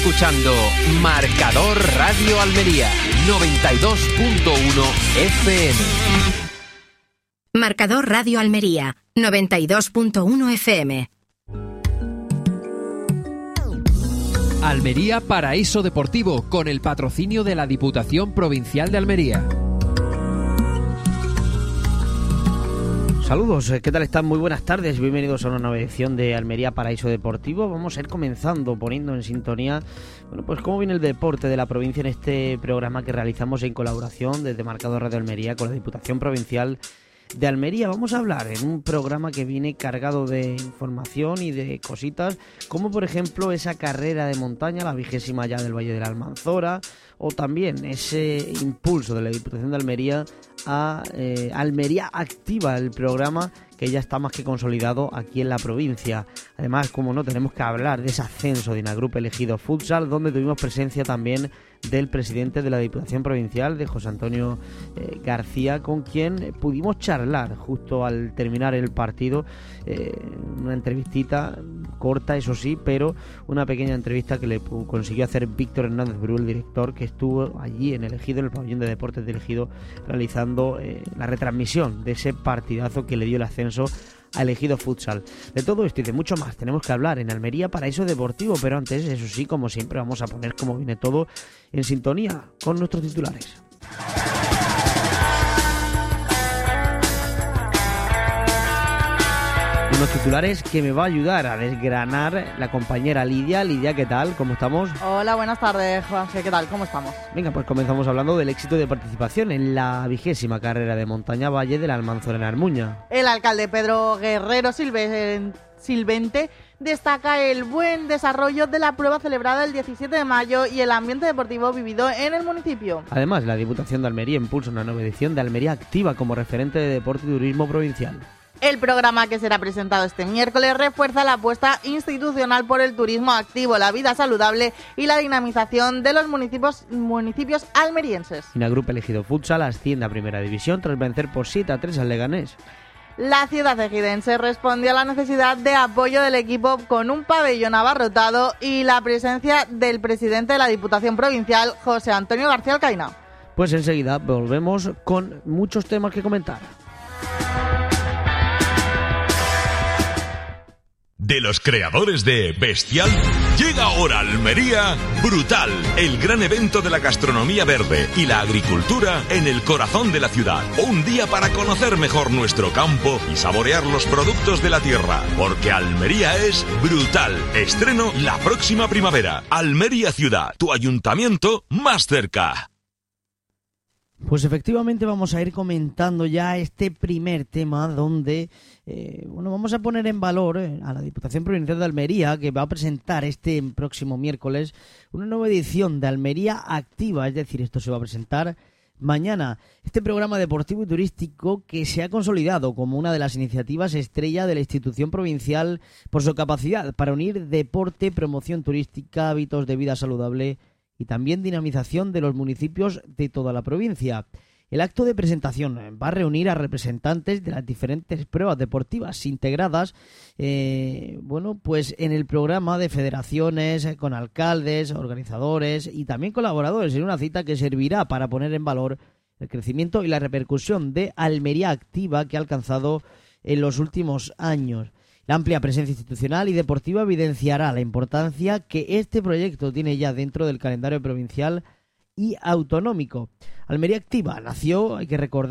Escuchando Marcador Radio Almería 92.1 FM. Marcador Radio Almería 92.1 FM. Almería Paraíso Deportivo, con el patrocinio de la Diputación Provincial de Almería. Saludos, ¿qué tal están? Muy buenas tardes, bienvenidos a una nueva edición de Almería Paraíso Deportivo. Vamos a ir comenzando poniendo en sintonía, bueno, pues cómo viene el deporte de la provincia en este programa que realizamos en colaboración desde Marcador Radio Almería con la Diputación Provincial de Almería. Vamos a hablar en un programa que viene cargado de información y de cositas, como por ejemplo esa carrera de montaña, la 20ª ya del Valle de la Almanzora, o también ese impulso de la Diputación de Almería a Almería Activa, el programa que ya está más que consolidado aquí en la provincia. Además, como no, tenemos que hablar de ese ascenso de Inagrup Elegido Futsal, donde tuvimos presencia también del presidente de la Diputación Provincial, de José Antonio García, con quien pudimos charlar justo al terminar el partido. Una entrevistita corta, eso sí, pero una pequeña entrevista que le consiguió hacer Víctor Hernández Bru, el director, que estuvo allí en el Ejido, en el pabellón de deportes del Ejido, realizando la retransmisión de ese partidazo que le dio el ascenso a Elegido Futsal. De todo esto y de mucho más tenemos que hablar en Almería Paraíso Deportivo, pero antes, eso sí, como siempre, vamos a poner cómo viene todo en sintonía con nuestros titulares. Unos titulares que me va a ayudar a desgranar la compañera Lidia. Lidia, ¿qué tal? ¿Cómo estamos? Hola, buenas tardes, Juanse, ¿qué tal? ¿Cómo estamos? Venga, pues comenzamos hablando del éxito de participación en la 20ª carrera de montaña Valle de la Almanzora en Armuña. El alcalde Pedro Guerrero Silvente destaca el buen desarrollo de la prueba celebrada el 17 de mayo y el ambiente deportivo vivido en el municipio. Además, la Diputación de Almería impulsa una nueva edición de Almería Activa como referente de deporte y turismo provincial. El programa, que será presentado este miércoles, refuerza la apuesta institucional por el turismo activo, la vida saludable y la dinamización de los municipios almerienses. Inagrup Elegido Futsal asciende a Primera División tras vencer por 7-3 al Leganés. La ciudad ejidense respondió a la necesidad de apoyo del equipo con un pabellón abarrotado y la presencia del presidente de la Diputación Provincial, José Antonio García Alcaina. Pues enseguida volvemos con muchos temas que comentar. De los creadores de Bestial, llega ahora a Almería Brutal, el gran evento de la gastronomía verde y la agricultura en el corazón de la ciudad. Un día para conocer mejor nuestro campo y saborear los productos de la tierra, porque Almería es brutal. Estreno la próxima primavera. Almería Ciudad, tu ayuntamiento más cerca. Pues efectivamente vamos a ir comentando ya este primer tema donde vamos a poner en valor a la Diputación Provincial de Almería, que va a presentar este próximo miércoles una nueva edición de Almería Activa, es decir, esto se va a presentar mañana. Este programa deportivo y turístico que se ha consolidado como una de las iniciativas estrella de la institución provincial por su capacidad para unir deporte, promoción turística, hábitos de vida saludable y también dinamización de los municipios de toda la provincia. El acto de presentación va a reunir a representantes de las diferentes pruebas deportivas integradas pues en el programa de federaciones, con alcaldes, organizadores y también colaboradores, en una cita que servirá para poner en valor el crecimiento y la repercusión de Almería Activa que ha alcanzado en los últimos años. La amplia presencia institucional y deportiva evidenciará la importancia que este proyecto tiene ya dentro del calendario provincial y autonómico. Almería Activa nació, hay que recordar,